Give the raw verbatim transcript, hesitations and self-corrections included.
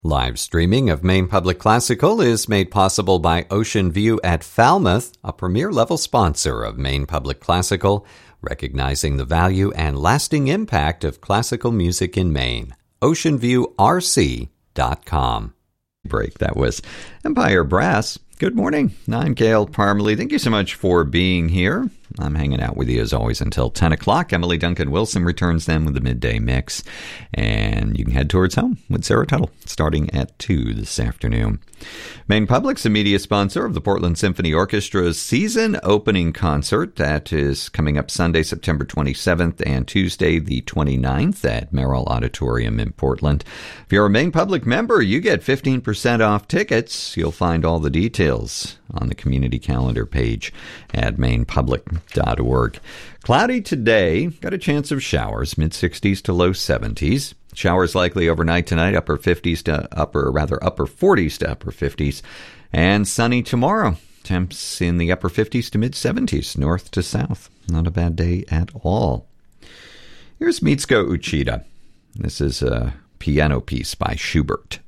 Live streaming of Maine Public Classical is made possible by Ocean View at Falmouth, a premier-level sponsor of Maine Public Classical, recognizing the value and lasting impact of classical music in Maine. ocean view r c dot com. Break. That was Empire Brass. Good morning. I'm Gail Parmalee. Thank you so much for being here. I'm hanging out with you as always until ten o'clock. Emily Duncan Wilson returns then with the midday mix. And you can head towards home with Sarah Tuttle starting at two this afternoon. Maine Public's a media sponsor of the Portland Symphony Orchestra's season opening concert. That is coming up Sunday, September twenty-seventh and Tuesday, the twenty-ninth at Merrill Auditorium in Portland. If you're a Maine Public member, you get fifteen percent off tickets. You'll find all the details on the community calendar page at maine public dot org. Cloudy today, got a chance of showers, mid sixties to low seventies. Showers likely overnight tonight, upper fifties to upper, rather upper forties to upper fifties. And sunny tomorrow, temps in the upper fifties to mid seventies, north to south. Not a bad day at all. Here's Mitsuko Uchida. This is a piano piece by Schubert.